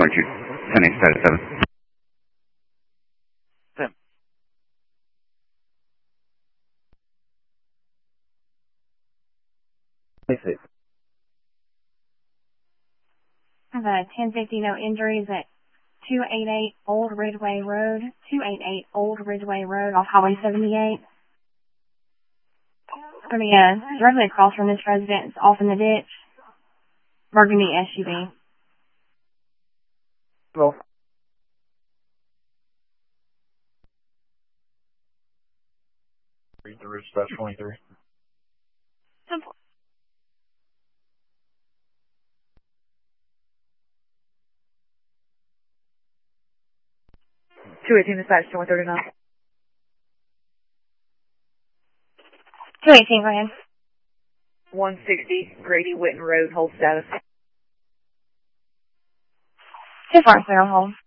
Roger. Sending status 7. I have a 1050 no injuries at 288 Old Ridgeway Road, 288 Old Ridgeway Road off Highway 78. It's going to be directly across from this residence, off in the ditch. Burgundy SUV. Well. Read the dispatch 23. Simple. 218 dispatch 139. 218, go ahead. 160 Grady Witten Road, hold status. 240, hold.